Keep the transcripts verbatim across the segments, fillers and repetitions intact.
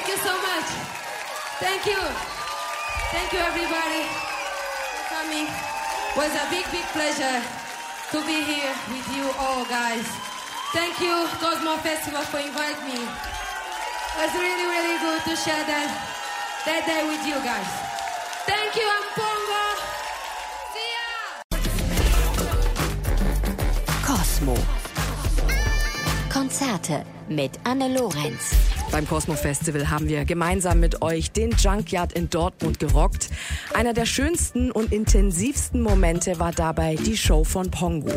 you so much. Thank you. Thank you, everybody, for coming. It was a big, big pleasure to be here with you all, guys. Thank you, Cosmo Festival, for inviting me. It was really, really good to share that, that day with you guys. Thank you, I'm Pongo. See ya! Cosmo. Konzerte mit Anne Lorenz. Beim Cosmo Festival haben wir gemeinsam mit euch den Junkyard in Dortmund gerockt. Einer der schönsten und intensivsten Momente war dabei die Show von Pongo.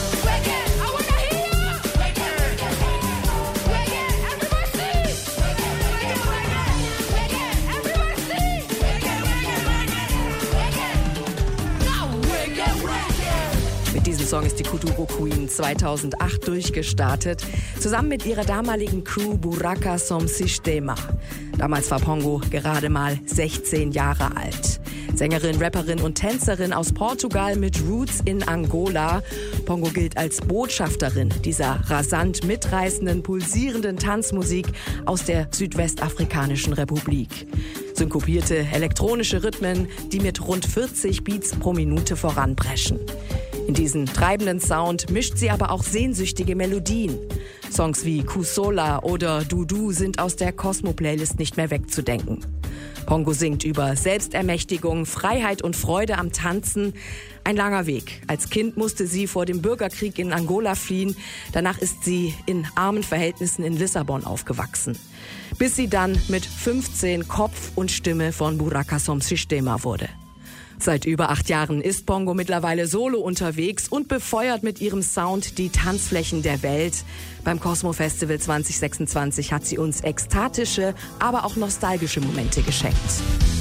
Mit diesem Song ist die Kuduro Queen zweitausendacht durchgestartet, zusammen mit ihrer damaligen Crew Buraca som Sistema. Damals war Pongo gerade mal sechzehn Jahre alt. Sängerin, Rapperin und Tänzerin aus Portugal mit Roots in Angola. Pongo gilt als Botschafterin dieser rasant mitreißenden, pulsierenden Tanzmusik aus der Südwestafrikanischen Republik. Synkopierte elektronische Rhythmen, die mit rund vierzig Beats pro Minute voranpreschen. In diesen treibenden Sound mischt sie aber auch sehnsüchtige Melodien. Songs wie Kusola oder Dudu sind aus der Cosmo-Playlist nicht mehr wegzudenken. Pongo singt über Selbstermächtigung, Freiheit und Freude am Tanzen. Ein langer Weg. Als Kind musste sie vor dem Bürgerkrieg in Angola fliehen. Danach ist sie in armen Verhältnissen in Lissabon aufgewachsen. Bis sie dann mit fünfzehn Kopf und Stimme von Buraca som Sistema wurde. Seit über acht Jahren ist Pongo mittlerweile solo unterwegs und befeuert mit ihrem Sound die Tanzflächen der Welt. Beim Cosmo Festival zwanzig sechsundzwanzig hat sie uns ekstatische, aber auch nostalgische Momente geschenkt.